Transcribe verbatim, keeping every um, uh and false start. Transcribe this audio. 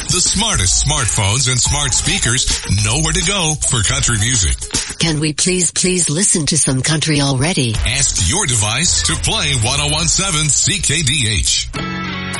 The smartest smartphones and smart speakers know where to go for country music. Can we please, please listen to some country already? Ask your device to play ten seventeen C K D H.